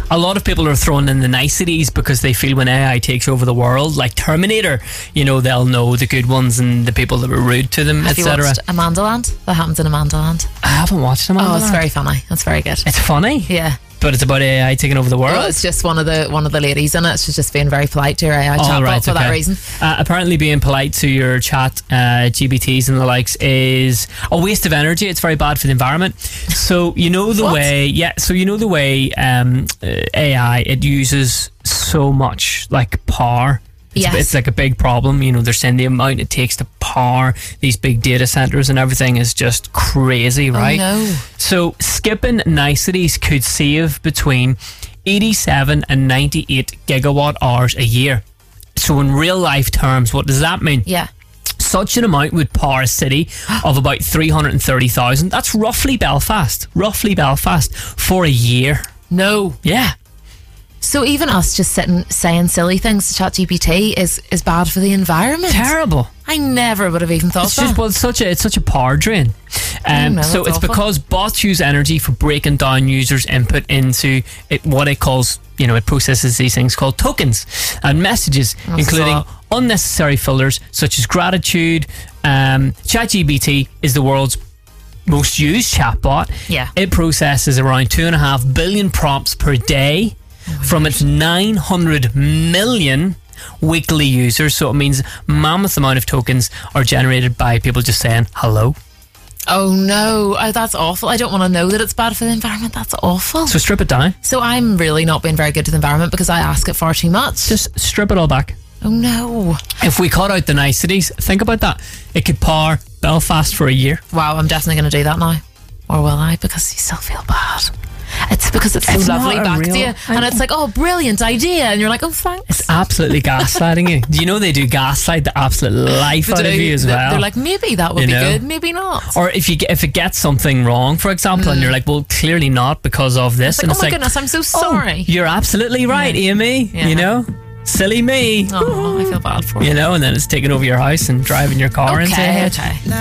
a lot of people are throwing in the niceties because they feel when AI takes over the world, like Terminator, they'll know the good ones and the people that were rude to them, Have you etc. watched Amandaland? That happens in Amandaland. I haven't watched them. Oh, it's very funny. It's very good. It's funny. Yeah. But it's about AI taking over the world. Well, it's just one of the ladies in it. She's just being very polite to her AI chatbot for that reason. Apparently being polite to your chat GBTs and the likes is a waste of energy. It's very bad for the environment. So the way AI, it uses so much like power. It's like a big problem. They're saying the amount it takes to power these big data centers and everything is just crazy, right? Oh, no. So skipping niceties could save between 87 and 98 gigawatt hours a year. So in real life terms, what does that mean? Yeah. Such an amount would power a city of about 330,000. That's roughly Belfast for a year. No. Yeah. So even us just sitting saying silly things to ChatGPT is bad for the environment. Terrible. I never would have even thought that. It's such a power drain. So it's awful. Because bots use energy for breaking down users' input into what it calls, it processes these things called tokens and messages, including unnecessary filters such as gratitude. ChatGPT is the world's most used chatbot. Yeah. It processes around 2.5 billion prompts per day. From its 900 million weekly users. So it means mammoth amount of tokens are generated by people just saying hello. Oh no, that's awful. I don't want to know that it's bad for the environment. That's awful. So strip it down. So I'm really not being very good to the environment because I ask it far too much. Just strip it all back. Oh no. If we cut out the niceties, think about that. It could power Belfast for a year. Wow, I'm definitely going to do that now. Or will I? Because you still feel bad. It's because it's so lovely back to you. And it's like, oh, brilliant idea. And you're like, oh, thanks. It's absolutely gaslighting you. Do you know they do gaslight the absolute life out of you as well? They're like, maybe that would be good, maybe not. Or if it gets something wrong, for example, and you're like, well, clearly not because of this. It's like, oh my goodness, I'm so sorry. You're absolutely right, Amy. Yeah. Silly me. Oh, I feel bad for you. And then it's taking over your house and driving your car into it. Okay.